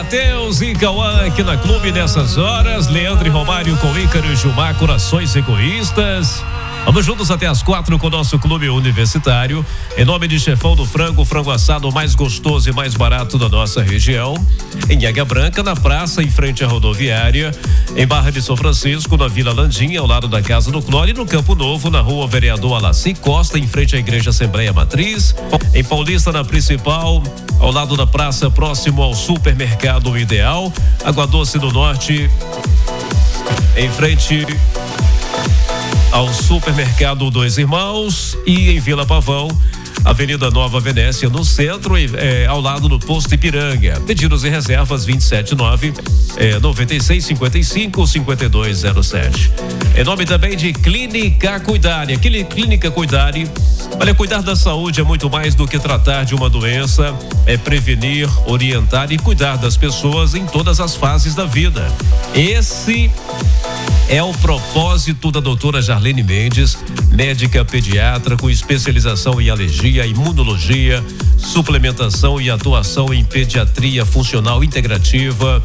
Matheus e Cauã aqui na Clube nessas horas. Leandro e Romário com Ícaro e Gilmar, Corações Egoístas. Vamos juntos até as 4 com o nosso clube universitário. Em nome de Chefão do Frango, frango assado mais gostoso e mais barato da nossa região. Em Águia Branca, na praça, em frente à rodoviária. Em Barra de São Francisco, na Vila Landinha, ao lado da Casa do Clore. No Campo Novo, na Rua Vereador Alaci Costa, em frente à Igreja Assembleia Matriz. Em Paulista, na Principal, ao lado da praça, próximo ao Supermercado Ideal. Água Doce do Norte, em frente ao Supermercado Dois Irmãos, e em Vila Pavão, Avenida Nova Venécia, no centro, ao lado do Posto Ipiranga. Pedidos e reservas 279-9655-5207. Em nome também de Clínica Cuidare. Clínica Cuidare, olha, cuidar da saúde é muito mais do que tratar de uma doença, é prevenir, orientar e cuidar das pessoas em todas as fases da vida. Esse é o propósito da doutora Jarlene Mendes, médica pediatra com especialização em alergia, imunologia, suplementação e atuação em pediatria funcional integrativa.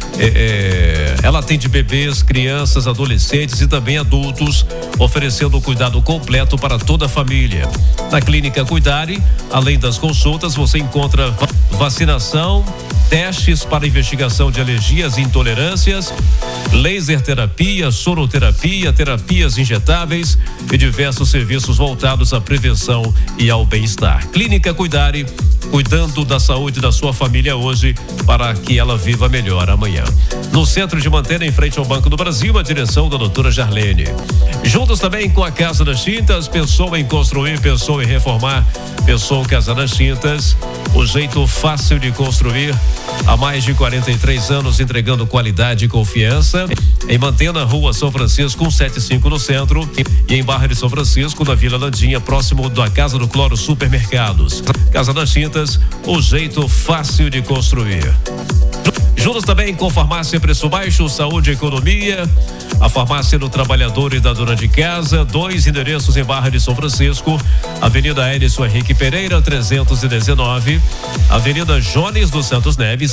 Ela atende bebês, crianças, adolescentes e também adultos, oferecendo o cuidado completo para toda a família. Na Clínica Cuidare, além das consultas, você encontra vacinação, testes para investigação de alergias e intolerâncias, laser terapia, soroterapia, terapias injetáveis e diversos serviços voltados à prevenção e ao bem-estar. Clínica Cuidare, cuidando da saúde da sua família hoje para que ela viva melhor amanhã. No centro de Mantena, em frente ao Banco do Brasil, a direção da doutora Jarlene. Juntos também com a Casa das Tintas, pensou em construir, pensou em reformar, pensou Casa das Tintas, o jeito fácil de construir. Há mais de 43 anos entregando qualidade e confiança. Em Mantena, Rua São Francisco 175 no centro, e em Barra de São Francisco, na Vila Landinha, próximo da Casa do Cloro Supermercados. Casa das Tintas, o jeito fácil de construir. Juntos também com Farmácia Preço Baixo, Saúde e Economia, a Farmácia do Trabalhador e da Dona de Casa, 2 endereços em Barra de São Francisco, Avenida Edson Henrique Pereira, 319, Avenida Jones dos Santos Neves,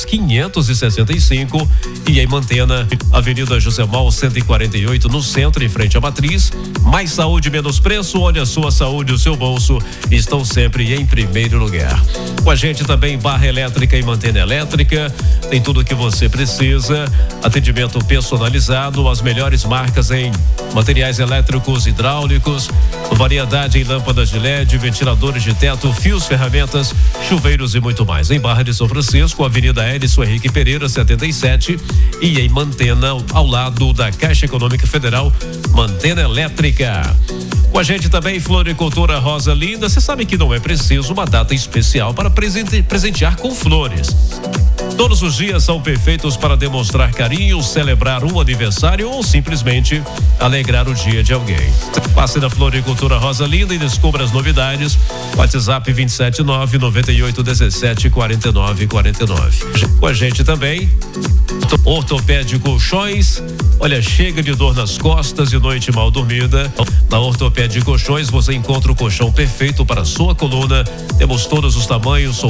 565, e em Mantena, Avenida José Mal, 148, no centro, em frente à Matriz. Mais saúde, menos preço, onde a sua saúde e o seu bolso estão sempre em primeiro lugar. Com a gente também Barra Elétrica e Mantena Elétrica, tem tudo o que você precisa, atendimento personalizado, as melhores marcas em materiais elétricos, hidráulicos, variedade em lâmpadas de LED, ventiladores de teto, fios, ferramentas, chuveiros e muito mais. Em Barra de São Francisco, Avenida Edson Henrique Pereira, 77, e em Mantena, ao lado da Caixa Econômica Federal, Mantena Elétrica. Com a gente também Floricultura Rosa Linda. Você sabe que não é preciso uma data especial para presentear com flores. Todos os dias são perfeitos para demonstrar carinho, celebrar um aniversário ou simplesmente alegrar o dia de alguém. Passe na Floricultura Rosa Linda e descubra as novidades. WhatsApp 279-9817-4949. Com a gente também Ortopédico Colchões. Olha, chega de dor nas costas e noite mal dormida. Na Ortopédico Colchões você encontra o colchão perfeito para a sua coluna. Temos todos os tamanhos,